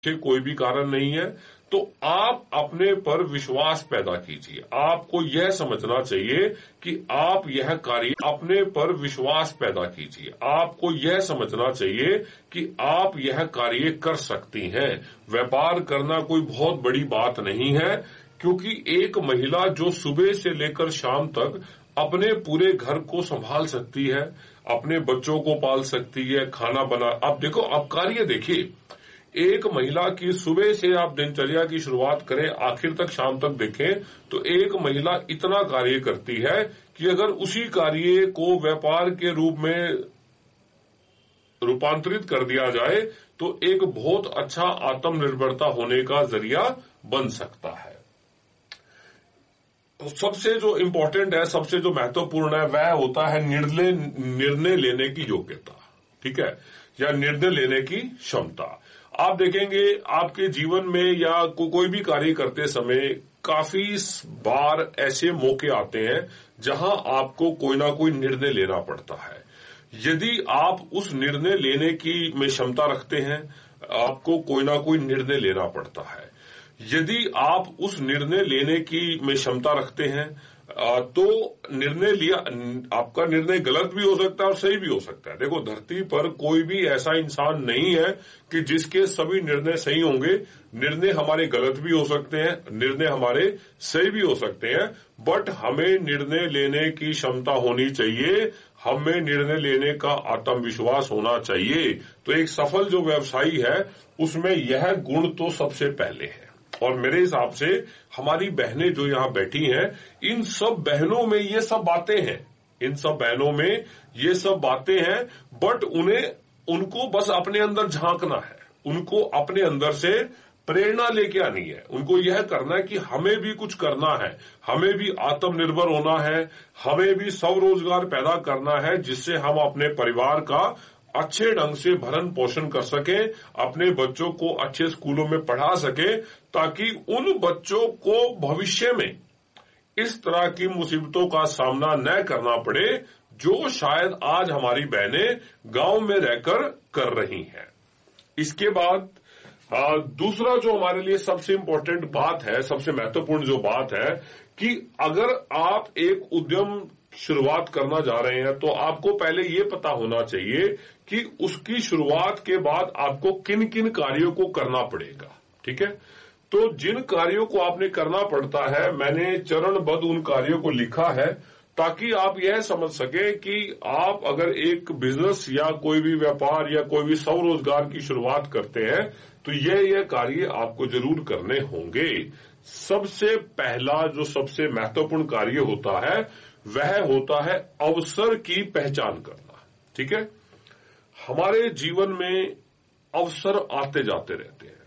कोई भी कारण नहीं है, तो आप अपने पर विश्वास पैदा कीजिए। आपको यह समझना चाहिए कि आप यह कार्य अपने पर विश्वास पैदा कीजिए। आपको यह समझना चाहिए कि आप यह कार्य कर सकती हैं। व्यापार करना कोई बहुत बड़ी बात नहीं है, क्योंकि एक महिला जो सुबह से लेकर शाम तक अपने पूरे घर को संभाल सकती है, अपने बच्चों को पाल सकती है, खाना बना। अब देखो, अब कार्य देखिए, एक महिला की सुबह से आप दिनचर्या की शुरुआत करें, आखिर तक शाम तक देखें, तो एक महिला इतना कार्य करती है कि अगर उसी कार्य को व्यापार के रूप में रूपांतरित कर दिया जाए तो एक बहुत अच्छा आत्मनिर्भरता होने का जरिया बन सकता है। तो सबसे जो इम्पोर्टेंट है, सबसे जो महत्वपूर्ण है, वह होता है निर्णय लेने की योग्यता, ठीक है, या निर्णय लेने की क्षमता। आप देखेंगे आपके जीवन में या कोई भी कार्य करते समय काफी बार ऐसे मौके आते हैं जहां आपको कोई ना कोई निर्णय लेना पड़ता है। यदि आप उस निर्णय लेने की में क्षमता रखते हैं, आपको कोई ना कोई निर्णय लेना पड़ता है। यदि आप उस निर्णय लेने की में क्षमता रखते हैं तो निर्णय लिया, आपका निर्णय गलत भी हो सकता है और सही भी हो सकता है। देखो, धरती पर कोई भी ऐसा इंसान नहीं है कि जिसके सभी निर्णय सही होंगे। निर्णय हमारे गलत भी हो सकते हैं, निर्णय हमारे सही भी हो सकते हैं, बट हमें निर्णय लेने की क्षमता होनी चाहिए, हमें निर्णय लेने का आत्मविश्वास होना चाहिए। तो एक सफल जो व्यवसायी है उसमें यह गुण तो सबसे पहले है। और मेरे हिसाब से हमारी बहनें जो यहां बैठी हैं, इन सब बहनों में ये सब बातें हैं, इन सब बहनों में ये सब बातें हैं, बट उनको बस अपने अंदर झांकना है, उनको अपने अंदर से प्रेरणा लेके आनी है। उनको यह करना है कि हमें भी कुछ करना है, हमें भी आत्मनिर्भर होना है, हमें भी स्वरोजगार पैदा करना है, जिससे हम अपने परिवार का अच्छे ढंग से भरण पोषण कर सके, अपने बच्चों को अच्छे स्कूलों में पढ़ा सके, ताकि उन बच्चों को भविष्य में इस तरह की मुसीबतों का सामना न करना पड़े जो शायद आज हमारी बहनें गांव में रहकर कर रही हैं। इसके बाद दूसरा जो हमारे लिए सबसे इम्पोर्टेंट बात है, सबसे महत्वपूर्ण जो बात है, कि अगर आप एक उद्यम शुरुआत करना जा रहे हैं तो आपको पहले ये पता होना चाहिए कि उसकी शुरुआत के बाद आपको किन किन कार्यों को करना पड़ेगा, ठीक है। तो जिन कार्यों को आपने करना पड़ता है, मैंने चरणबद्ध उन कार्यों को लिखा है ताकि आप यह समझ सके कि आप अगर एक बिजनेस या कोई भी व्यापार या कोई भी स्वरोजगार की शुरुआत करते हैं तो यह कार्य आपको जरूर करने होंगे। सबसे पहला जो सबसे महत्वपूर्ण कार्य होता है वह होता है अवसर की पहचान करना, ठीक है। हमारे जीवन में अवसर आते जाते रहते हैं।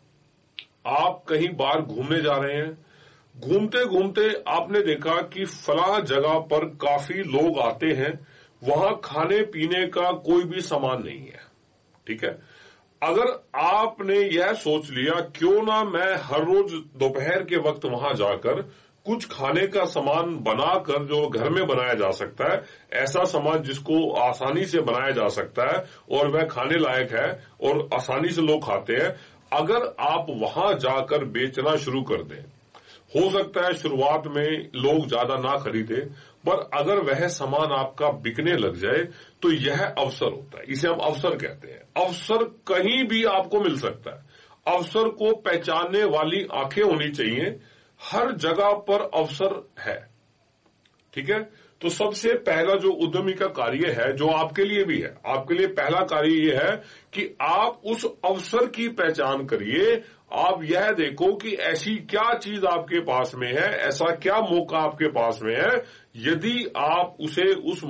आप कहीं बाहर घूमने जा रहे हैं, घूमते घूमते आपने देखा कि फलां जगह पर काफी लोग आते हैं, वहां खाने पीने का कोई भी सामान नहीं है, ठीक है। अगर आपने यह सोच लिया क्यों ना मैं हर रोज दोपहर के वक्त वहां जाकर कुछ खाने का सामान बनाकर, जो घर में बनाया जा सकता है, ऐसा सामान जिसको आसानी से बनाया जा सकता है और वह खाने लायक है और आसानी से लोग खाते हैं, अगर आप वहां जाकर बेचना शुरू कर दें, हो सकता है शुरुआत में लोग ज्यादा ना खरीदे, पर अगर वह सामान आपका बिकने लग जाए तो यह अवसर होता है। इसे हम अवसर कहते हैं। अवसर कहीं भी आपको मिल सकता है। अवसर को पहचानने वाली आंखें होनी चाहिए। हर जगह पर अवसर है, ठीक है। तो सबसे पहला जो उद्यमी का कार्य है, जो आपके लिए भी है, आपके लिए पहला कार्य यह है कि आप उस अवसर की पहचान करिए। आप यह देखो कि ऐसी क्या चीज आपके पास में है, ऐसा क्या मौका आपके पास में है। यदि आप उस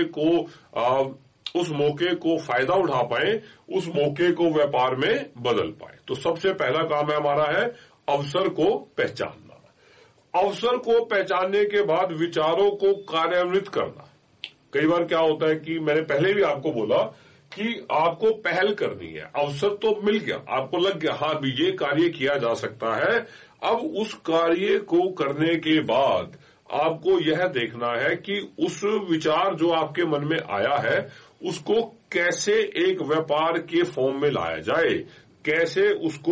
मौके को फायदा उठा पाए, उस मौके को व्यापार में बदल पाए, तो सबसे पहला काम है हमारा है अवसर को पहचानना। अवसर को पहचानने के बाद विचारों को कार्यान्वित करना। कई बार क्या होता है कि मैंने पहले भी आपको बोला कि आपको पहल करनी है। अवसर तो मिल गया, आपको लग गया हाँ भी ये कार्य किया जा सकता है। अब उस कार्य को करने के बाद आपको यह देखना है कि उस विचार जो आपके मन में आया है उसको कैसे एक व्यापार के फॉर्म में लाया जाए, कैसे उसको